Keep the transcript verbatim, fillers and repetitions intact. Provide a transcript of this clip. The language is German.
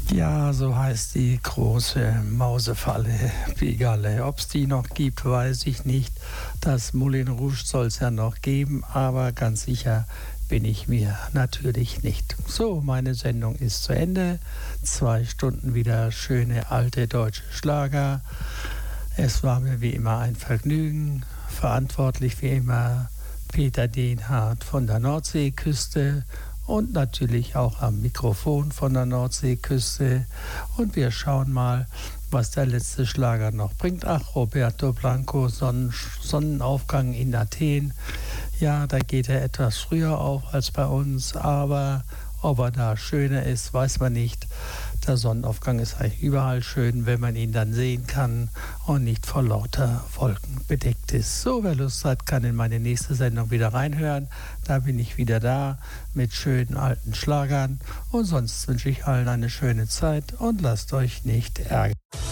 Ja, so heißt die große Mausefalle, Pigalle. Ob es die noch gibt, weiß ich nicht. Das Moulin Rouge soll es ja noch geben, aber ganz sicher bin ich mir natürlich nicht. So, meine Sendung ist zu Ende. Zwei Stunden wieder schöne alte deutsche Schlager. Es war mir wie immer ein Vergnügen. Verantwortlich wie immer Peter Dehnhardt von der Nordseeküste und natürlich auch am Mikrofon von der Nordseeküste. Und wir schauen mal, was der letzte Schlager noch bringt. Ach, Roberto Blanco, Sonnen Sonnenaufgang in Athen. Ja, da geht er etwas früher auf als bei uns, aber ob er da schöner ist, weiß man nicht. Der Sonnenaufgang ist eigentlich überall schön, wenn man ihn dann sehen kann und nicht vor lauter Wolken bedeckt ist. So, wer Lust hat, kann in meine nächste Sendung wieder reinhören. Da bin ich wieder da mit schönen alten Schlagern. Und sonst wünsche ich allen eine schöne Zeit und lasst euch nicht ärgern.